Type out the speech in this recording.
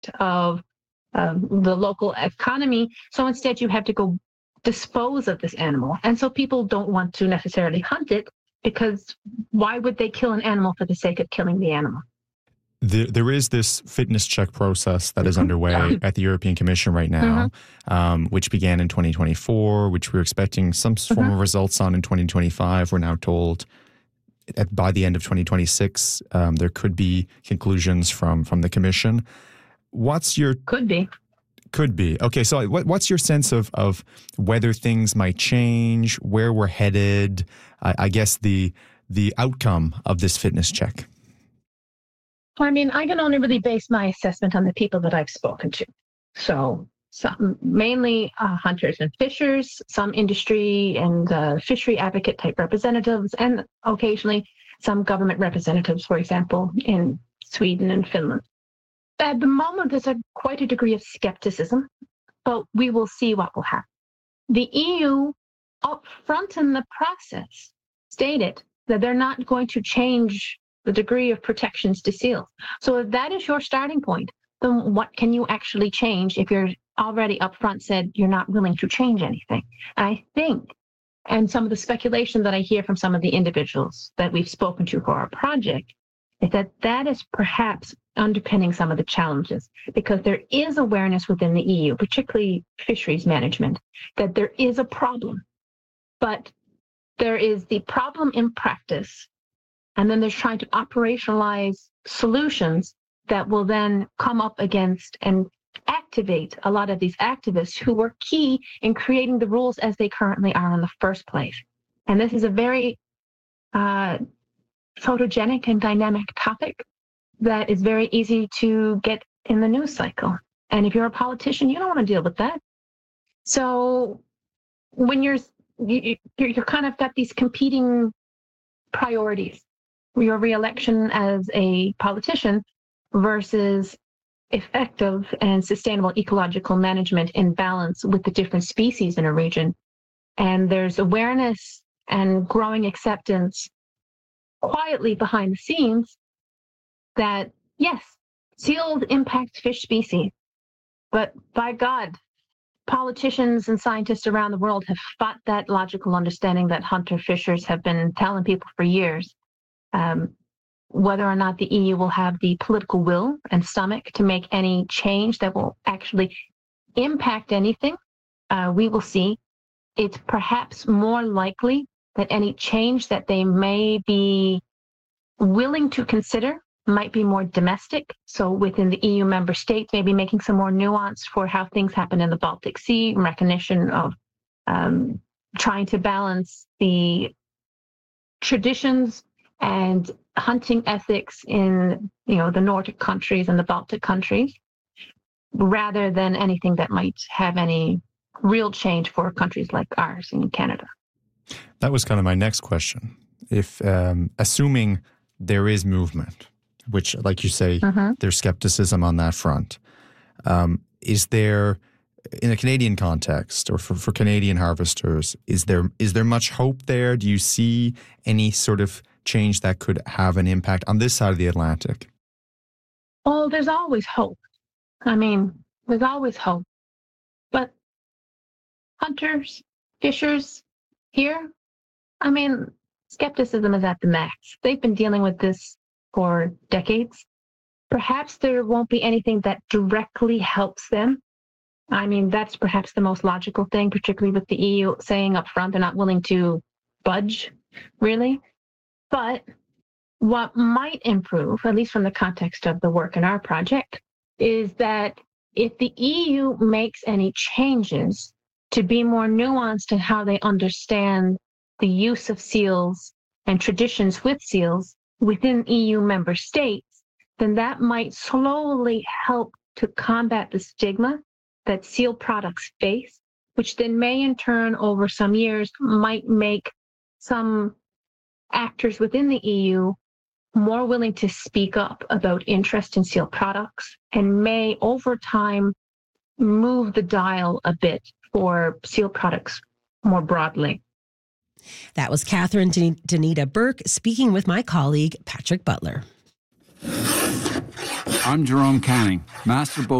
of the local economy. So instead, you have to go dispose of this animal. And so people don't want to necessarily hunt it, because why would they kill an animal for the sake of killing the animal? There is this fitness check process that is underway at the European Commission right now, which began in 2024, which we're expecting some form of results on in 2025. We're now told by the end of 2026, there could be conclusions from the Commission. Could be. Okay, so what's your sense of whether things might change, where we're headed, I guess the outcome of this fitness check? I mean, I can only really base my assessment on the people that I've spoken to. So mainly hunters and fishers, some industry and fishery advocate type representatives, and occasionally some government representatives, for example, in Sweden and Finland. At the moment, there's quite a degree of skepticism, but we will see what will happen. The EU, up front in the process, stated that they're not going to change the degree of protections to seals. So if that is your starting point, then what can you actually change if you're already upfront said you're not willing to change anything? And I think, and some of the speculation that I hear from some of the individuals that we've spoken to for our project, is that is perhaps underpinning some of the challenges, because there is awareness within the EU, particularly fisheries management, that there is a problem, but there is the problem in practice. And then there's trying to operationalize solutions that will then come up against and activate a lot of these activists who were key in creating the rules as they currently are in the first place. And this is a very photogenic and dynamic topic that is very easy to get in the news cycle. And if you're a politician, you don't want to deal with that. So when you're kind of got these competing priorities, your reelection as a politician versus effective and sustainable ecological management in balance with the different species in a region. And there's awareness and growing acceptance quietly behind the scenes that, yes, seals impact fish species, but by God, politicians and scientists around the world have fought that logical understanding that hunter-fishers have been telling people for years. Whether or not the EU will have the political will and stomach to make any change that will actually impact anything, we will see. It's perhaps more likely that any change that they may be willing to consider might be more domestic. So within the EU member states, maybe making some more nuance for how things happen in the Baltic Sea, recognition of trying to balance the traditions and hunting ethics in, the Nordic countries and the Baltic countries, rather than anything that might have any real change for countries like ours in Canada. That was kind of my next question. If assuming there is movement, which, like you say, there's skepticism on that front, is there, in a Canadian context or for Canadian harvesters, is there much hope there? Do you see any sort of change that could have an impact on this side of the Atlantic? Oh, there's always hope. I mean, there's always hope. But hunters, fishers here, I mean, skepticism is at the max. They've been dealing with this for decades. Perhaps there won't be anything that directly helps them. I mean, that's perhaps the most logical thing, particularly with the EU saying up front they're not willing to budge, really. But what might improve, at least from the context of the work in our project, is that if the EU makes any changes to be more nuanced in how they understand the use of seals and traditions with seals within EU member states, then that might slowly help to combat the stigma that seal products face, which then may in turn over some years might make some actors within the EU more willing to speak up about interest in seal products, and may over time move the dial a bit for seal products more broadly. That was Catherine Danita Burke speaking with my colleague, Patrick Butler. I'm Jerome Canning, Master Boat